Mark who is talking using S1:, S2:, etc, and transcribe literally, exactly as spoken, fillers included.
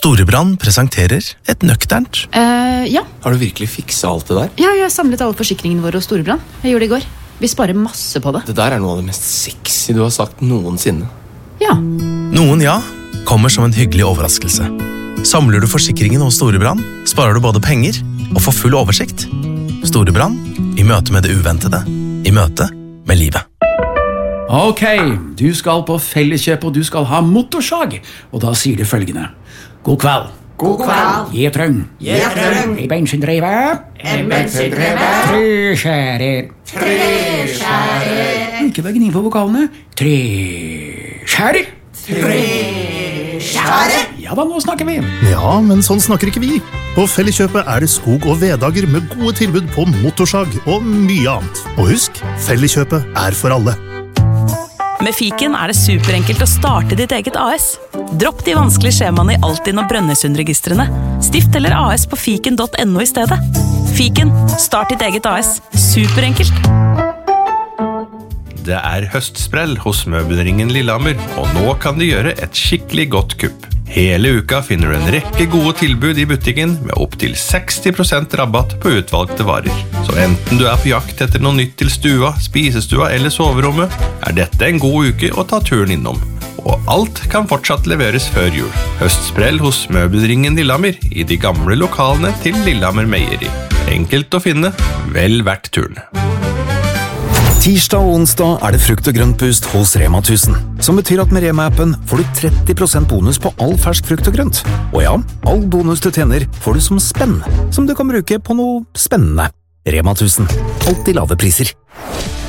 S1: Storebrand presenterer et nøkternt.
S2: Uh, ja.
S3: Har du virkelig fikset alt det der?
S2: Ja, jeg har samlet alle forsikringene våre hos Storebrand. Jeg gjorde det i går. Vi sparer masse på det.
S3: Det der er noe av det mest sexy du har sagt noensinne.
S2: Ja.
S1: Noen ja kommer som en hyggelig overraskelse. Samler du forsikringen hos Storebrand, sparer du både penger og får full oversikt. Storebrand, i møte med det uventede, i møte med livet.
S4: Ok, du skal på Felleskjøp og du skal ha motorsag, og da sier du følgende. God kveld.
S5: God kveld.
S4: Jeg trøng.
S5: Jeg trøng.
S4: En bensindrive.
S5: En bensindrive.
S4: Tre skjærer.
S5: Tre skjærer.
S4: Ikke bare gni på vokalene. Tre skjærer.
S5: Tre skjærer.
S4: Ja da, nå snakker vi.
S6: Ja, men sånn snakker ikke vi. På Felleskjøpet er det skog- og veddager med gode tilbud på motorsag og mye annet. Og husk, Felleskjøpet er for alle.
S7: Med Fiken er det superenkelt å starte ditt eget A S. Dropp de vanskelige skjemaene i Altinn og Brønnøysundregistrene. Stift eller A S på fiken punktum no i stedet. Fiken, start ditt eget A S. Superenkelt.
S8: Det er høstsprell hos Møbelringen Lillehammer, og nå kan du gjøre et skikkelig godt kupp. Hele uka finner du en rekke gode tilbud i butikken med opp til seksti prosent rabatt på utvalgte varer. Så enten du er på jakt etter noe nytt til stua, spisestua eller soverommet, er dette en god uke å ta turen innom. Og alt kan fortsatt leveres før jul. Høstsprell hos Møbelringen Lillehammer i de gamle lokalene til Lillehammer Meieri. Enkelt å finne, vel verdt turen.
S9: Tirsdag og onsdag er det frukt- og grøntboost hos Rema tusen, som betyr at med Rema-appen får du tretti prosent bonus på all fersk frukt og grønt. Og ja, all bonus du tjener får du som spenn, som du kan bruke på noe spennende. Rema tusen, alltid lave priser.